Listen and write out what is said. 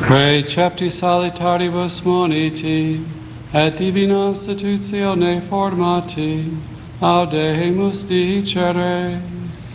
Recepti salitaribus moniti, et divina institutione formati, audemus dicere.